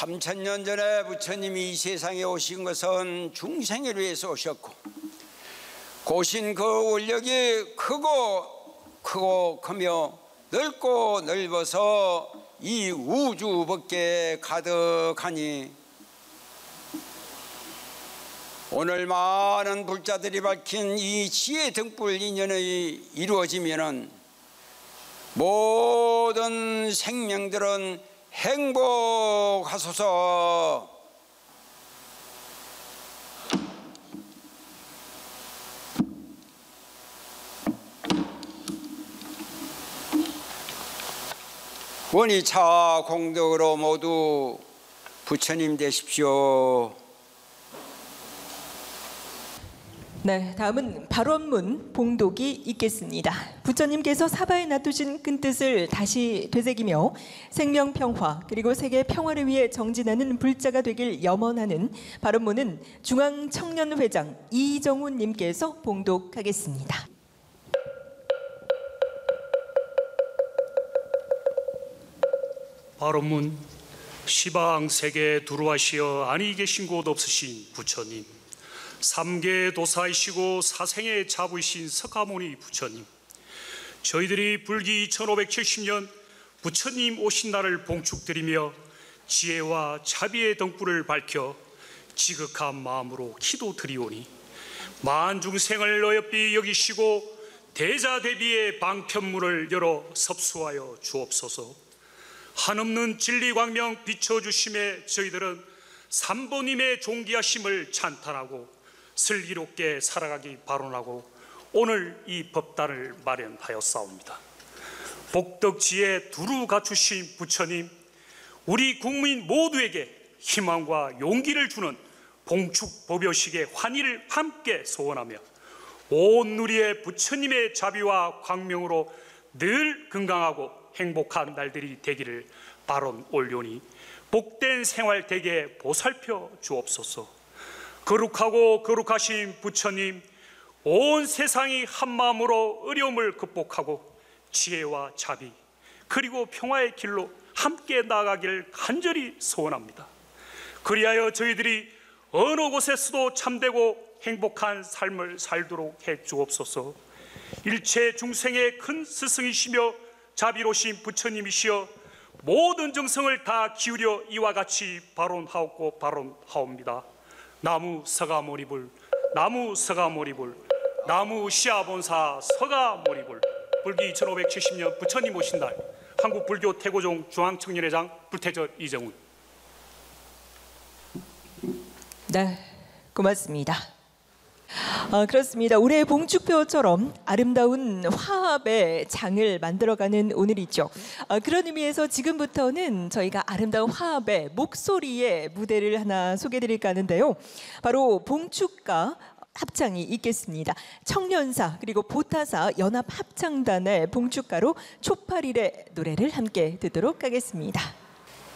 3000년 전에 부처님이 이 세상에 오신 것은 중생을 위해서 오셨고, 오신 그 원력이 크고 크며 넓고 넓어서 이 우주 밖에 가득하니, 오늘 많은 불자들이 밝힌 이 지혜 등불 인연이 이루어지면은 모든 생명들은 행복하소서. 원이차 공덕으로 모두 부처님 되십시오. 네, 다음은 발언문 봉독이 있겠습니다. 부처님께서 사바에 놔두신 큰 뜻을 다시 되새기며 생명평화 그리고 세계 평화를 위해 정진하는 불자가 되길 염원하는 발언문은 중앙청년회장 이정훈 님께서 봉독하겠습니다. 발언문. 시방 세계 두루하시어 아니 계신 곳 없으신 부처님, 삼계 도사이시고 사생의 자부이신 석가모니 부처님, 저희들이 불기 1570년 부처님 오신 날을 봉축드리며 지혜와 자비의 등불을 밝혀 지극한 마음으로 기도드리오니 만중생을 어여삐 여기시고 대자대비의 방편문을 열어 섭수하여 주옵소서. 한없는 진리광명 비춰주심에 저희들은 삼보님의 존귀하심을 찬탄하고 슬기롭게 살아가기 발언하고 오늘 이 법단을 마련하였사옵니다. 복덕지에 두루 갖추신 부처님, 우리 국민 모두에게 희망과 용기를 주는 봉축법요식의 환희를 함께 소원하며 온 누리의 부처님의 자비와 광명으로 늘 건강하고 행복한 날들이 되기를 발언 올려니 복된 생활 되게 보살펴 주옵소서. 거룩하고 거룩하신 부처님, 온 세상이 한마음으로 어려움을 극복하고 지혜와 자비 그리고 평화의 길로 함께 나아가기를 간절히 소원합니다. 그리하여 저희들이 어느 곳에서도 참되고 행복한 삶을 살도록 해 주옵소서. 일체 중생의 큰 스승이시며 자비로우신 부처님이시여 모든 정성을 다 기울여 이와 같이 발언하옵고 발언하옵니다. 나무 서가모니불, 나무 서가모니불, 나무 시아본사 서가모니불. 불기 1570년 부처님 오신 날, 한국 불교 태고종 중앙청년회장 불태절 이정훈. 네, 고맙습니다. 그렇습니다. 올해 봉축표처럼 아름다운 화합의 장을 만들어가는 오늘이죠. 그런 의미에서 지금부터는 저희가 아름다운 화합의 목소리의 무대를 하나 소개해드릴까 하는데요. 바로 봉축가 합창이 있겠습니다. 청년사 그리고 보타사 연합합창단의 봉축가로 촛팔일의 노래를 함께 듣도록 하겠습니다.